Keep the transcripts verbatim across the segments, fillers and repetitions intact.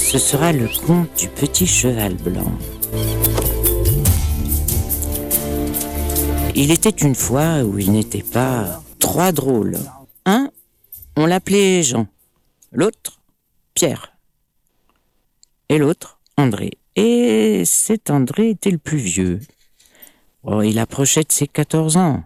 Ce sera le conte du petit cheval blanc. Il était une fois où il n'était pas trois drôles. Un, on l'appelait Jean. L'autre, Pierre. Et l'autre, André. Et cet André était le plus vieux. Oh, il approchait de ses quatorze ans.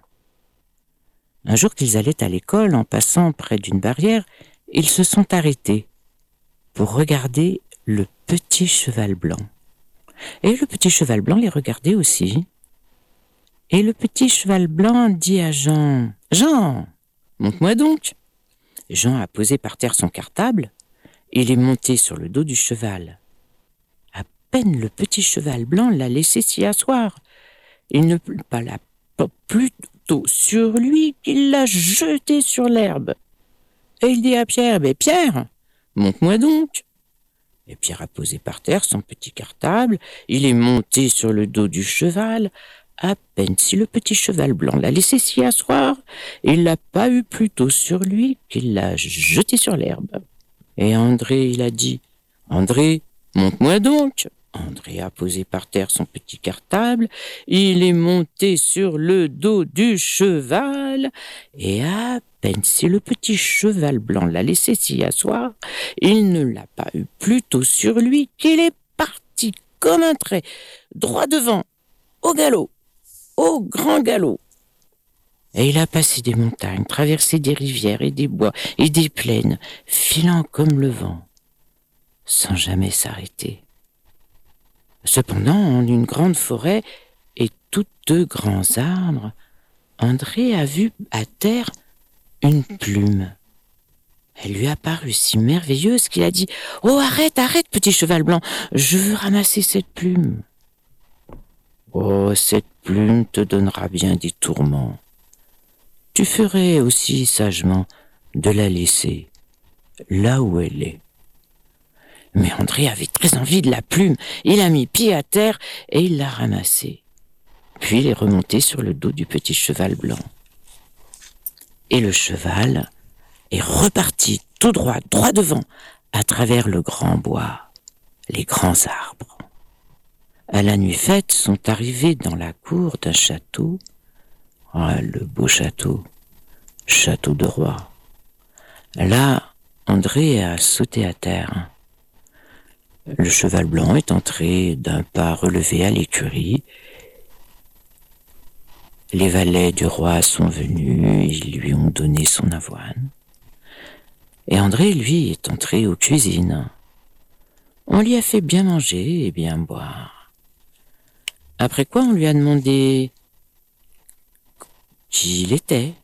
Un jour qu'ils allaient à l'école, en passant près d'une barrière, ils se sont arrêtés pour regarder le petit cheval blanc. Et le petit cheval blanc les regardait aussi. Et le petit cheval blanc dit à Jean, « Jean, monte-moi donc !» Jean a posé par terre son cartable. Il est monté sur le dos du cheval. À peine le petit cheval blanc l'a laissé s'y asseoir. Il ne plut pas la plutôt sur lui qu'il l'a jeté sur l'herbe. Et il dit à Pierre, « Mais Pierre, monte-moi donc !» Et Pierre a posé par terre son petit cartable. Il est monté sur le dos du cheval. À peine si le petit cheval blanc l'a laissé s'y asseoir, il l'a pas eu plus tôt sur lui qu'il l'a jeté sur l'herbe. Et André, il a dit, « André, monte-moi donc !» André a posé par terre son petit cartable, il est monté sur le dos du cheval, et à peine si le petit cheval blanc l'a laissé s'y asseoir, il ne l'a pas eu plus tôt sur lui qu'il est parti comme un trait, droit devant, au galop, au grand galop. Et il a passé des montagnes, traversé des rivières et des bois et des plaines, filant comme le vent, sans jamais s'arrêter. Cependant, en une grande forêt et toutes de grands arbres, André a vu à terre une plume. Elle lui a paru si merveilleuse qu'il a dit « Oh, arrête, arrête, petit cheval blanc, je veux ramasser cette plume. »« Oh, cette plume te donnera bien des tourments. Tu ferais aussi sagement de la laisser là où elle est. » Mais André avait très envie de la plume. Il a mis pied à terre et il l'a ramassée. Puis il est remonté sur le dos du petit cheval blanc. Et le cheval est reparti tout droit, droit devant, à travers le grand bois, les grands arbres. À la nuit faite, sont arrivés dans la cour d'un château. Ah, le beau château, château de roi. Là, André a sauté à terre. Le cheval blanc est entré d'un pas relevé à l'écurie. Les valets du roi sont venus, ils lui ont donné son avoine. Et André, lui, est entré aux cuisines. On lui a fait bien manger et bien boire. Après quoi, on lui a demandé qui il était.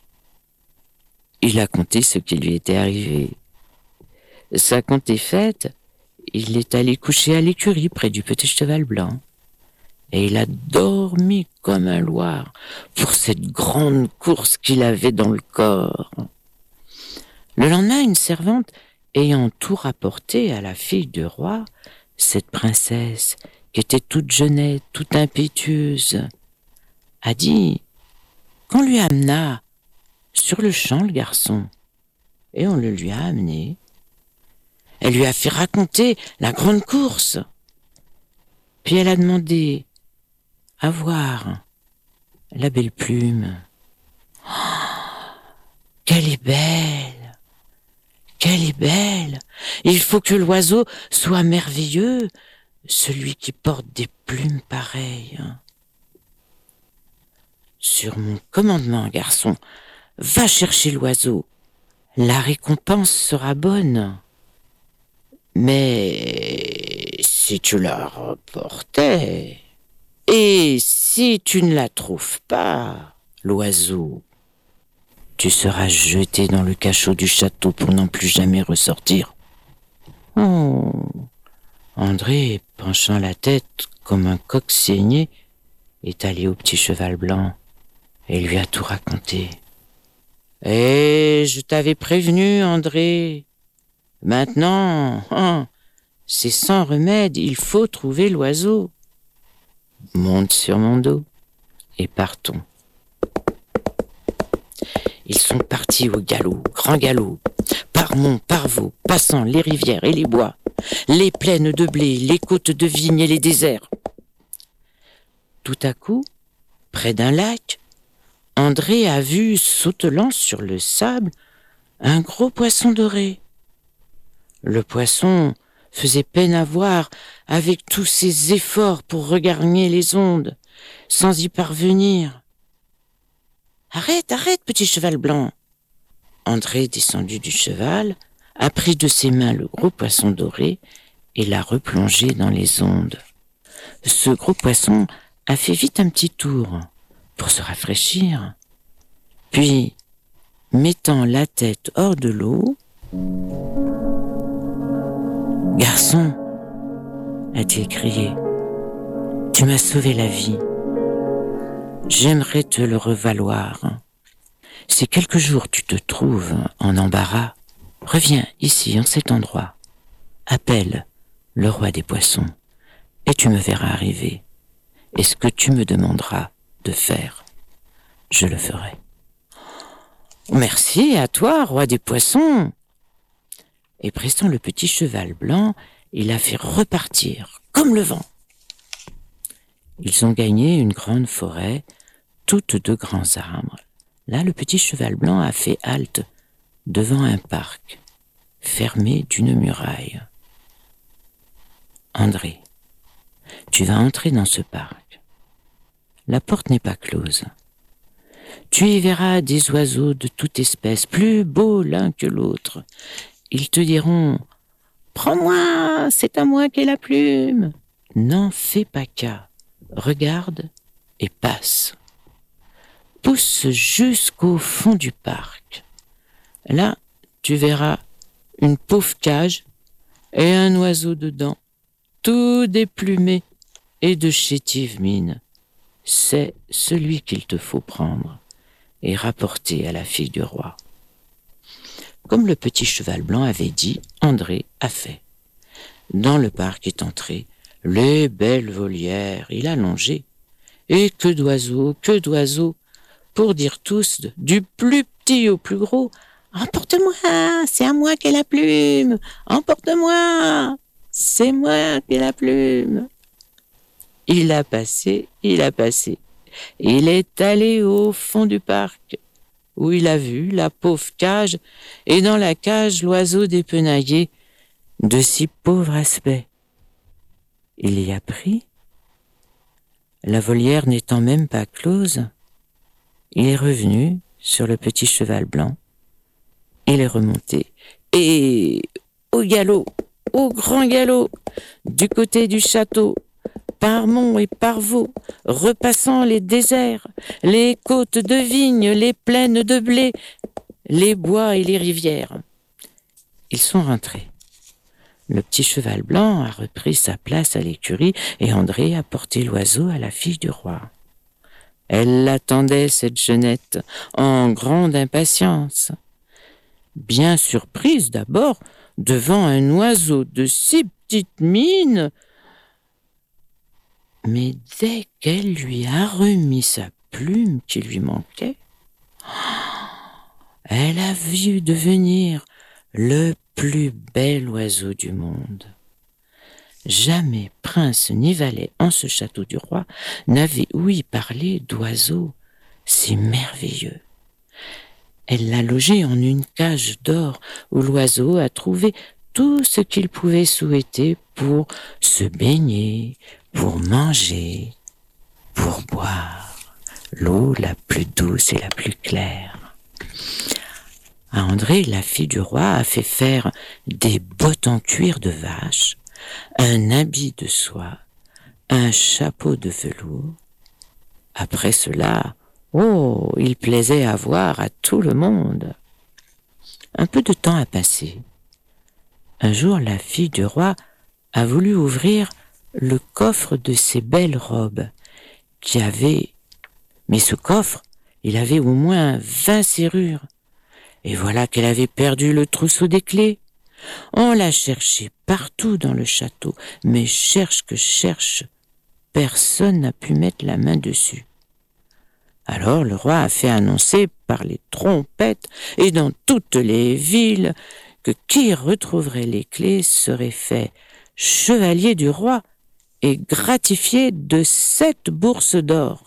Il a conté ce qui lui était arrivé. Sa compte est faite. Il est allé coucher à l'écurie près du petit cheval blanc. Et il a dormi comme un loir pour cette grande course qu'il avait dans le corps. Le lendemain, une servante, ayant tout rapporté à la fille du roi, cette princesse, qui était toute jeunette, toute impétueuse, a dit qu'on lui amena sur le champ le garçon. Et on le lui a amené. Elle lui a fait raconter la grande course. Puis elle a demandé à voir la belle plume. Oh, qu'elle est belle, qu'elle est belle. Il faut que l'oiseau soit merveilleux, celui qui porte des plumes pareilles. Sur mon commandement, garçon, va chercher l'oiseau. La récompense sera bonne. Mais si tu la rapportais, et si tu ne la trouves pas, l'oiseau, tu seras jeté dans le cachot du château pour n'en plus jamais ressortir. Oh, André, penchant la tête comme un coq saigné, est allé au petit cheval blanc et lui a tout raconté. « Eh, je t'avais prévenu, André. Maintenant, hein, c'est sans remède, il faut trouver l'oiseau. Monte sur mon dos et partons. » Ils sont partis au galop, grand galop, par monts, par vaux, passant les rivières et les bois. les plaines de blé, les côtes de vigne et les déserts. Tout à coup, près d'un lac, André a vu, sautelant sur le sable, un gros poisson doré. Le poisson faisait peine à voir avec tous ses efforts pour regagner les ondes, sans y parvenir. « Arrête, arrête, petit cheval blanc !» André, descendu du cheval, a pris de ses mains le gros poisson doré et l'a replongé dans les ondes. Ce gros poisson a fait vite un petit tour pour se rafraîchir. Puis, mettant la tête hors de l'eau, « Garçon, a-t-il crié, tu m'as sauvé la vie. J'aimerais te le revaloir. Si quelques jours tu te trouves en embarras, reviens ici, en cet endroit. Appelle le roi des poissons, et tu me verras arriver. Et ce que tu me demanderas de faire, je le ferai. » « Merci à toi, roi des poissons !» Et pressant le petit cheval blanc, il l'a fait repartir comme le vent. Ils ont gagné une grande forêt, toute de grands arbres. Là, le petit cheval blanc a fait halte devant un parc, fermé d'une muraille. « André, tu vas entrer dans ce parc. La porte n'est pas close. Tu y verras des oiseaux de toute espèce, plus beaux l'un que l'autre. Ils te diront « Prends-moi, c'est à moi qu'est la plume !» N'en fais pas cas, regarde et passe. Pousse jusqu'au fond du parc. Là, tu verras une pauvre cage et un oiseau dedans, tout déplumé et de chétive mine. C'est celui qu'il te faut prendre et rapporter à la fille du roi. Comme le petit cheval blanc avait dit, André a fait. Dans le parc est entré, les belles volières, il a longé. Et que d'oiseaux, que d'oiseaux, pour dire tous, du plus petit au plus gros, « Emporte-moi, c'est à moi qu'est la plume, emporte-moi, c'est moi qu'est la plume. » Il a passé, il a passé. Il est allé au fond du parc, où il a vu la pauvre cage, et dans la cage l'oiseau dépenaillé, de si pauvre aspect. Il y a pris, la volière n'étant même pas close, il est revenu sur le petit cheval blanc, il est remonté, et au galop, au grand galop, du côté du château, par monts et par vaux, repassant les déserts, les côtes de vignes, les plaines de blé, les bois et les rivières. Ils sont rentrés. Le petit cheval blanc a repris sa place à l'écurie et André a porté l'oiseau à la fille du roi. Elle l'attendait, cette jeunette, en grande impatience. Bien surprise d'abord devant un oiseau de si petite mine, mais dès qu'elle lui a remis sa plume qui lui manquait, elle a vu devenir le plus bel oiseau du monde. Jamais prince ni valet en ce château du roi n'avait ouï parler d'oiseaux si merveilleux. Elle l'a logé en une cage d'or où l'oiseau a trouvé tout ce qu'il pouvait souhaiter pour se baigner, pour manger, pour boire l'eau la plus douce et la plus claire. À André, la fille du roi a fait faire des bottes en cuir de vache, un habit de soie, un chapeau de velours. Après cela, oh, il plaisait à voir à tout le monde. Un peu de temps a passé. Un jour, la fille du roi a voulu ouvrir le coffre de ses belles robes, qui avait... Mais ce coffre, il avait au moins vingt serrures. Et voilà qu'elle avait perdu le trousseau des clés. On l'a cherché partout dans le château, mais cherche que cherche, personne n'a pu mettre la main dessus. Alors le roi a fait annoncer par les trompettes et dans toutes les villes que qui retrouverait les clés serait fait chevalier du roi et gratifié de sept bourses d'or.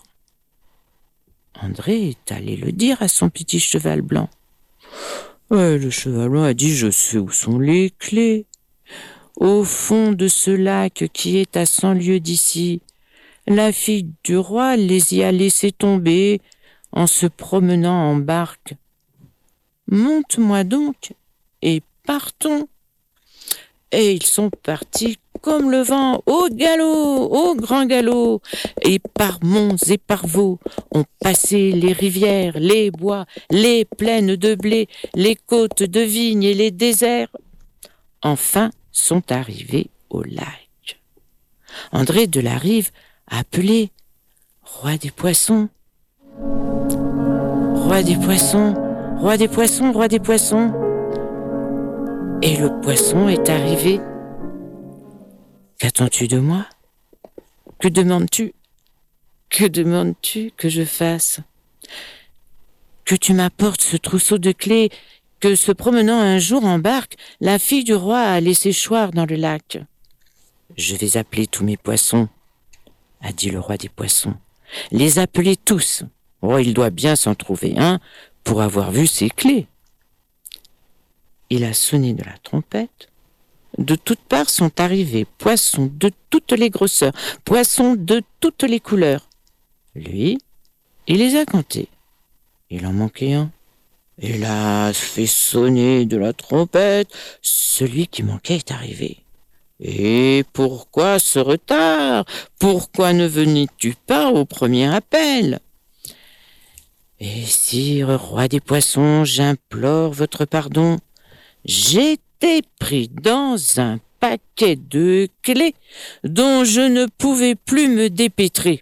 André est allé le dire à son petit cheval blanc. Ouais, le cheval blanc a dit « Je sais où sont les clés. Au fond de ce lac qui est à cent lieues d'ici, la fille du roi les y a laissées tomber en se promenant en barque. Monte-moi donc et partons. » Et ils sont partis comme le vent, au galop, au grand galop, et par monts et par vaux, ont passé les rivières, les bois, les plaines de blé, les côtes de vignes et les déserts. Enfin sont arrivés au lac. André de la Rive a appelé « Roi des poissons, roi des poissons, roi des poissons, roi des poissons !» Et le poisson est arrivé. « Qu'attends-tu de moi? Que demandes-tu? Que demandes-tu que je fasse? Que tu m'apportes ce trousseau de clés que, se promenant un jour en barque, la fille du roi a laissé choir dans le lac. »« Je vais appeler tous mes poissons, » a dit le roi des poissons. « Les appeler tous. Oh, il doit bien s'en trouver un pour avoir vu ces clés. » Il a sonné de la trompette. De toutes parts sont arrivés poissons de toutes les grosseurs, poissons de toutes les couleurs. Lui, il les a comptés. Il en manquait un. Hélas, fait sonner de la trompette, celui qui manquait est arrivé. Et pourquoi ce retard? Pourquoi ne venais-tu pas au premier appel? Et sire, roi des poissons, j'implore votre pardon. J'étais pris dans un paquet de clés dont je ne pouvais plus me dépêtrer.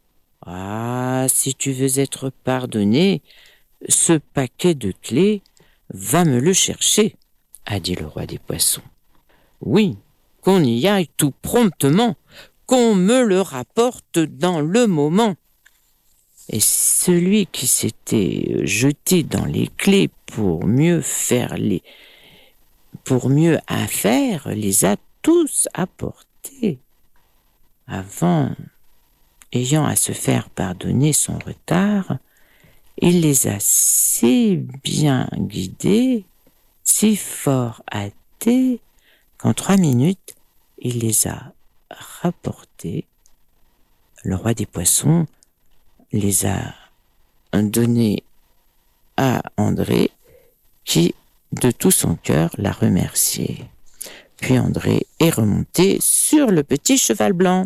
Ah, si tu veux être pardonné, ce paquet de clés, va me le chercher, a dit le roi des poissons. Oui, qu'on y aille tout promptement, qu'on me le rapporte dans le moment. Et celui qui s'était jeté dans les clés pour mieux faire les pour mieux affaire, les a tous apportés. Avant, ayant à se faire pardonner son retard, il les a si bien guidés, si fort hâtés, qu'en trois minutes, il les a rapportés. Le roi des poissons les a donnés à André, qui, de tout son cœur, l'a remercié. Puis André est remonté sur le petit cheval blanc.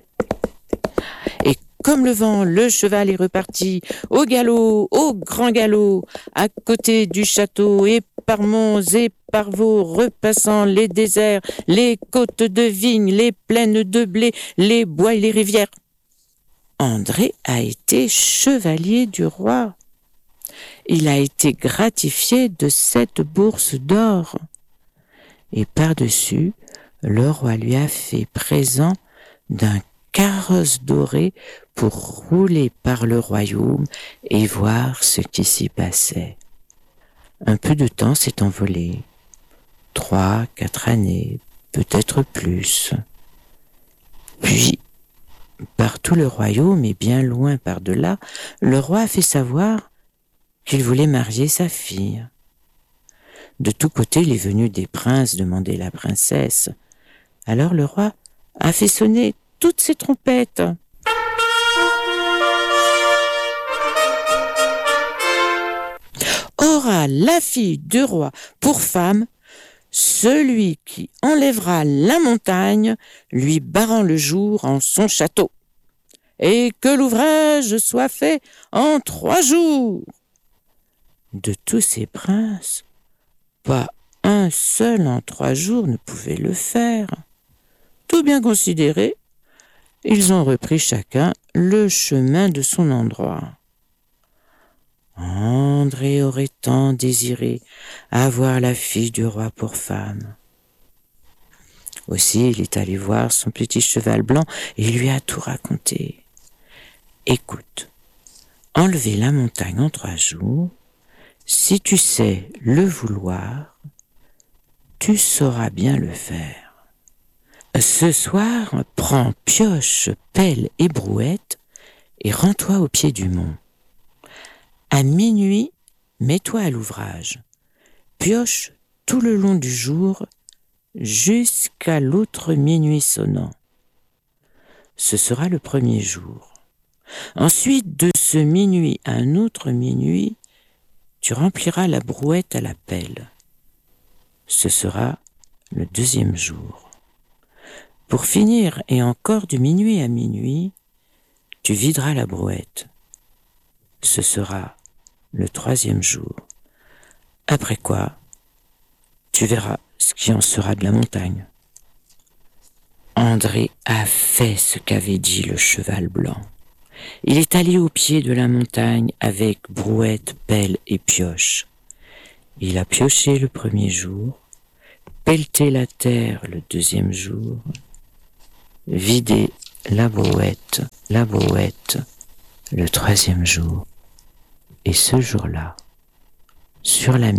Et comme le vent, le cheval est reparti au galop, au grand galop, à côté du château, et par monts et par vaux, repassant les déserts, les côtes de vignes, les plaines de blé, les bois et les rivières. André a été chevalier du roi. Il a été gratifié de sept bourses d'or. Et par-dessus, le roi lui a fait présent d'un carrosse doré pour rouler par le royaume et voir ce qui s'y passait. Un peu de temps s'est envolé. Trois, quatre années, peut-être plus. Puis, par tout le royaume et bien loin par-delà, le roi a fait savoir qu'il voulait marier sa fille. De tous côtés, il est venu des princes demander la princesse. Alors le roi a fait sonner toutes ses trompettes. Aura la fille du roi pour femme celui qui enlèvera la montagne, lui barrant le jour en son château, et que l'ouvrage soit fait en trois jours. De tous ces princes, pas un seul en trois jours ne pouvait le faire. Tout bien considéré, ils ont repris chacun le chemin de son endroit. André aurait tant désiré avoir la fille du roi pour femme. Aussi, il est allé voir son petit cheval blanc et lui a tout raconté. Écoute, enlever la montagne en trois jours, si tu sais le vouloir, tu sauras bien le faire. Ce soir, prends pioche, pelle et brouette et rends-toi au pied du mont. À minuit, mets-toi à l'ouvrage. Pioche tout le long du jour jusqu'à l'autre minuit sonnant. Ce sera le premier jour. Ensuite, de ce minuit à un autre minuit, tu rempliras la brouette à la pelle. Ce sera le deuxième jour. Pour finir, et encore du minuit à minuit, tu videras la brouette. Ce sera le troisième jour. Après quoi, tu verras ce qui en sera de la montagne. André a fait ce qu'avait dit le cheval blanc. Il est allé au pied de la montagne avec brouette, pelle et pioche. Il a pioché le premier jour, pelleté la terre le deuxième jour, vidé la brouette, la brouette le troisième jour. Et ce jour-là, sur la